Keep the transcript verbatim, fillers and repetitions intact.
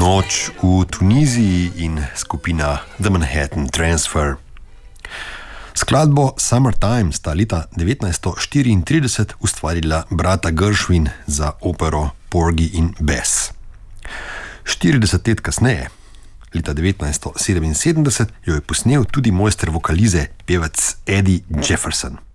Noč v Tuniziji in skupina The Manhattan Transfer. Skladbo Summertime sta leta devetnajststo štiriintrideset ustvarila brata Gershwin za opero Porgy in Bess. štirideset let kasneje, leta devetnajststo sedeminsedemdeset, jo je posnel tudi mojster vokalize, pevec Eddie Jefferson.